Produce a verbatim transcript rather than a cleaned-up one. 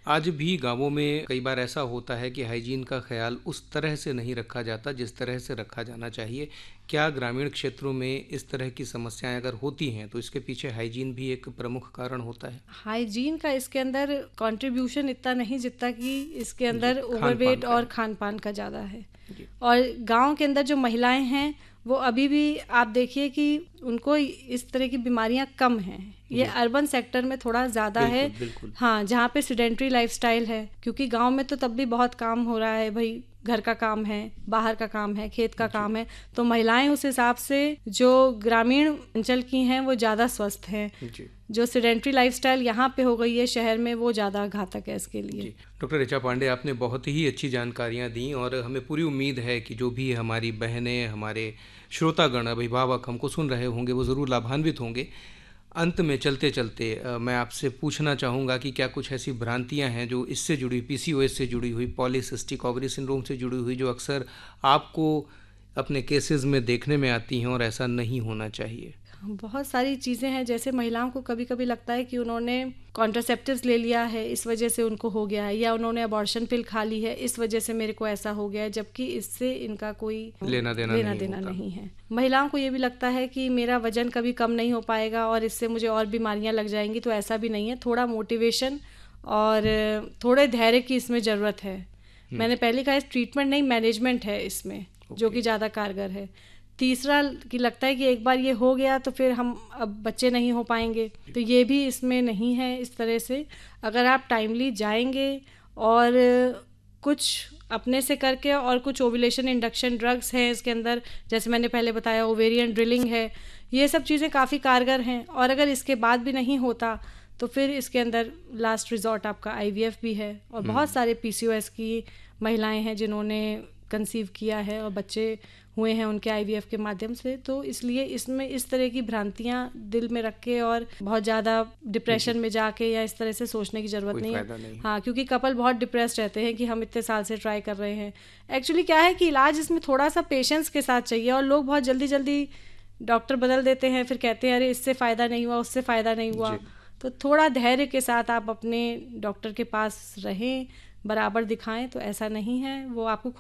आज भी गाँवों में कई बार ऐसा होता है कि हाइजीन का ख्याल उस तरह से नहीं रखा जाता जिस तरह से रखा जाना चाहिए। क्या ग्रामीण क्षेत्रों में इस तरह की समस्याएं अगर होती हैं तो इसके पीछे हाइजीन भी एक प्रमुख कारण होता है? हाइजीन का इसके अंदर कंट्रीब्यूशन इतना नहीं जितना कि इसके जी, अंदर खान पान ओवरवेट का और है। खान पान का ज़्यादा है। जी। और गांव के अंदर जो महिलाएं हैं वो अभी भी आप देखिए कि उनको इस तरह की बीमारियां कम हैं। ये जी, अर्बन सेक्टर में थोड़ा ज़्यादा है। बिल्कुल बिल्कुल। हाँ, जहाँ पे सीडेंट्री लाइफस्टाइल है, क्योंकि गांव में तो तब भी बहुत काम हो रहा है भाई, घर का काम है, बाहर का काम है, खेत का जी, काम है, तो महिलाएं उस हिसाब से जो ग्रामीण अंचल की हैं वो ज़्यादा स्वस्थ हैं। जी, जो सीडेंट्री लाइफस्टाइल यहाँ पे हो गई है शहर में वो ज़्यादा घातक है इसके लिए। जी। डॉक्टर ऋचा पांडे, आपने बहुत ही अच्छी जानकारियाँ दी और हमें पूरी उम्मीद है कि जो भी हमारी बहनें, हमारे श्रोतागण, अभिभावक हमको सुन रहे होंगे वो ज़रूर लाभान्वित होंगे। अंत में चलते चलते अ, मैं आपसे पूछना चाहूँगा कि क्या कुछ ऐसी भ्रांतियाँ हैं जो इससे जुड़ी, पीसीओएस से जुड़ी हुई, पॉलीसिस्टिक ओवरी सिंड्रोम से जुड़ी हुई, जो अक्सर आपको अपने केसेस में देखने में आती हैं और ऐसा नहीं होना चाहिए? बहुत सारी चीज़ें हैं, जैसे महिलाओं को कभी कभी लगता है कि उन्होंने कॉन्ट्रासेप्टिव्स ले लिया है इस वजह से उनको हो गया है, या उन्होंने अबॉर्शन पिल खा ली है इस वजह से मेरे को ऐसा हो गया है, जबकि इससे इनका कोई लेना देना लेना नहीं देना होता। नहीं है। महिलाओं को ये भी लगता है कि मेरा वजन कभी कम नहीं हो पाएगा और इससे मुझे और बीमारियां लग जाएंगी, तो ऐसा भी नहीं है। थोड़ा मोटिवेशन और थोड़े धैर्य की इसमें ज़रूरत है। मैंने पहले कहा ट्रीटमेंट नहीं, मैनेजमेंट है इसमें जो कि ज़्यादा कारगर है। तीसरा कि लगता है कि एक बार ये हो गया तो फिर हम अब बच्चे नहीं हो पाएंगे, तो ये भी इसमें नहीं है। इस तरह से अगर आप टाइमली जाएंगे और कुछ अपने से करके, और कुछ ओव्यूलेशन इंडक्शन ड्रग्स हैं इसके अंदर, जैसे मैंने पहले बताया ओवेरियन ड्रिलिंग है, ये सब चीज़ें काफ़ी कारगर हैं। और अगर इसके बाद भी नहीं होता तो फिर इसके अंदर लास्ट रिजॉर्ट आपका आईवीएफ भी है। और बहुत सारे पीसीओएस की महिलाएं हैं जिन्होंने कंसीव किया है और बच्चे हुए हैं उनके आईवीएफ के माध्यम से। तो इसलिए इसमें इस तरह की भ्रांतियां दिल में रख के और बहुत ज़्यादा डिप्रेशन में जाके या इस तरह से सोचने की ज़रूरत नहीं है। नहीं। हाँ, क्योंकि कपल बहुत डिप्रेस्ड रहते हैं कि हम इतने साल से ट्राई कर रहे हैं। एक्चुअली क्या है कि इलाज इसमें थोड़ा सा पेशेंस के साथ चाहिए, और लोग बहुत जल्दी जल्दी डॉक्टर बदल देते हैं, फिर कहते हैं अरे इससे फ़ायदा नहीं हुआ, उससे फ़ायदा नहीं हुआ। तो थोड़ा धैर्य के साथ आप अपने डॉक्टर के पास रहें, बराबर दिखाएं, तो ऐसा नहीं है। वो आपको